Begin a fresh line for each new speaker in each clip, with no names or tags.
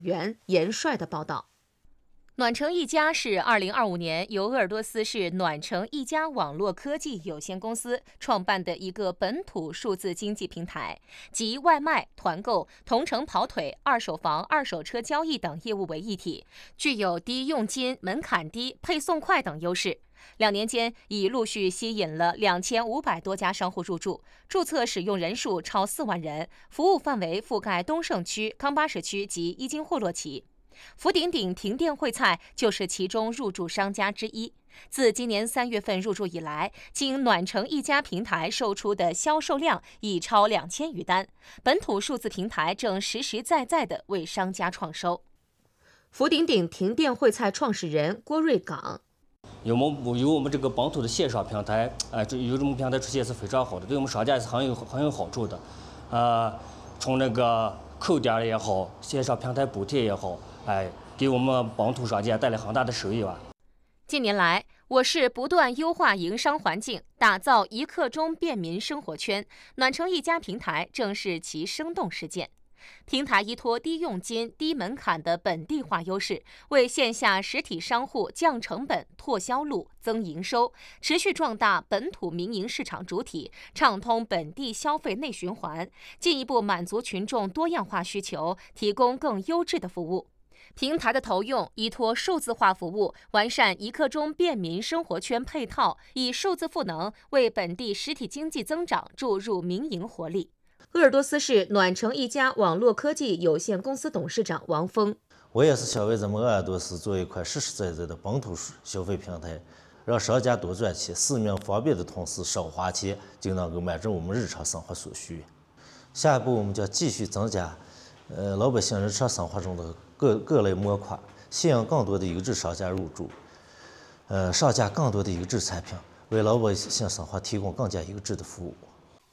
袁严帅的报道。
暖城一家是2025年由鄂尔多斯市暖城一家网络科技有限公司创办的一个本土数字经济平台，集外卖、团购、同城跑腿、二手房、二手车交易等业务为一体，具有低佣金、门槛低、配送快等优势。2年间，已陆续吸引了2500多家商户入驻，注册使用人数超4万人，服务范围覆盖东胜区、康巴什区及伊金霍洛旗。福鼎鼎停电烩菜就是其中入驻商家之一。自今年3月份入驻以来，经暖城一家平台售出的销售量已超2000余单。本土数字平台正实实在在地为商家创收。
福鼎鼎停电烩菜创始人郭瑞岗。
有我们这个本土的线上平台，有这种平台出现是非常好的，对我们商家是很有好处的。从那个扣点也好，线上平台补贴也好，给我们本土商家带来很大的收益吧。
近年来，我市不断优化营商环境，打造一刻钟便民生活圈，暖城一家平台正是其生动实践。平台依托低佣金、低门槛的本地化优势，为线下实体商户降成本、拓销路、增营收，持续壮大本土民营市场主体，畅通本地消费内循环，进一步满足群众多样化需求，提供更优质的服务。平台的投用依托数字化服务，完善一刻钟便民生活圈配套，以数字赋能为本地实体经济增长注入民营活力。
鄂尔多斯市暖城一家网络科技有限公司董事长王峰。
我也是想为咱们鄂尔多斯做一块实实在在的本土消费平台，让商家多赚钱，市民方便的同时少花钱，就能够满足我们日常生活所需。下一步我们将继续增加老百姓日常生活中的各类模块，吸引更多的优质商家入驻，上架更多的优质产品，为老百姓生活提供更加优质的服务。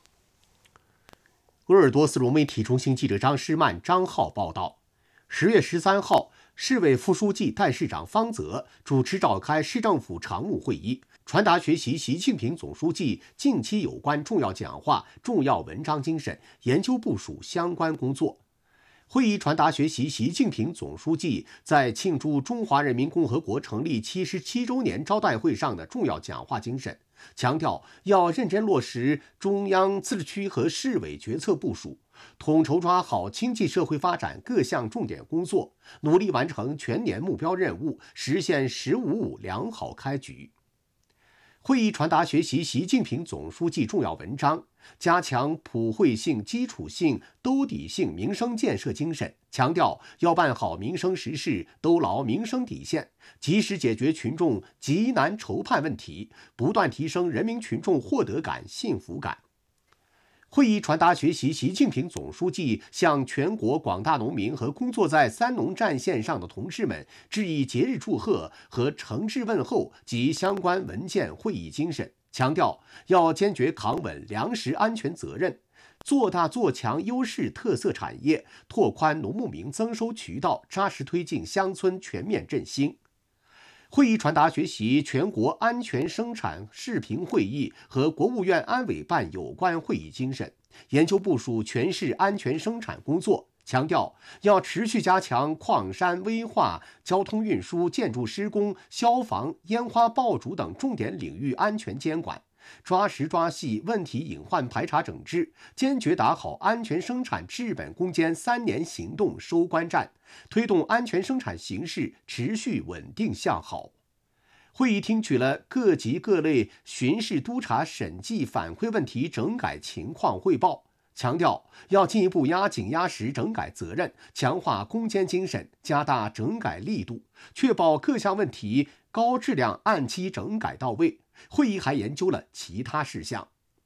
鄂尔多斯融媒体中心记者张诗曼、张浩报道，10月13号，市委副书记、代市长方泽主持召开市政府常务会议，传达学习习近平总书记近期有关重要讲话、重要文章精神，研究部署相关工作。会议传达学习习近平总书记在庆祝中华人民共和国成立77周年招待会上的重要讲话精神，强调要认真落实中央自治区和市委决策部署，统筹抓好经济社会发展各项重点工作，努力完成全年目标任务，实现“15+5”良好开局。会议传达学习习近平总书记重要文章，加强普惠性、基础性、兜底性民生建设精神，强调要办好民生实事，兜牢民生底线，及时解决群众急难愁盼问题，不断提升人民群众获得感、幸福感。会议传达学习习近平总书记向全国广大农民和工作在三农战线上的同志们致以节日祝贺和诚挚问候及相关文件会议精神，强调要坚决扛稳粮食安全责任，做大做强优势特色产业，拓宽农牧民增收渠道，扎实推进乡村全面振兴。会议传达学习全国安全生产视频会议和国务院安委办有关会议精神，研究部署全市安全生产工作，强调要持续加强矿山危化、交通运输、建筑施工、消防、烟花爆竹等重点领域安全监管，抓实抓细问题隐患排查整治，坚决打好安全生产治本攻坚3年行动收官战，推动安全生产形势持续稳定向好。会议听取了各级各类巡视督查审计反馈问题整改情况汇报，强调要进一步压紧压实整改责任，强化攻坚精神，加大整改力度，确保各项问题高质量按期整改到位。会议还研究了其他事项。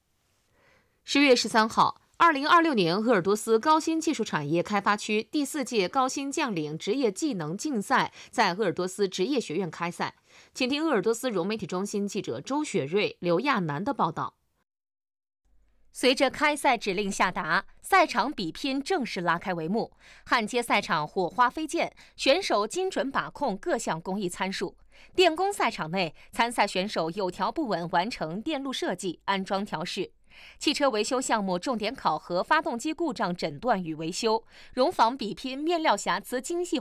10月13号，2026年鄂尔多斯高新技术产业开发区第4届高新将领职业技能竞赛在鄂尔多斯职业学院开赛。请听鄂尔多斯融媒体中心记者周雪瑞、刘亚楠的报道。
随着开赛指令下达，赛场比拼正式拉开帷幕。焊接赛场火花飞溅，选手精准把控各项工艺参数。电工赛场内，参赛选手有条不紊完成电路设计、安装调试。 汽车维修项目重点考核发动机故障诊断与维修，容仿比拼面料瑕疵精细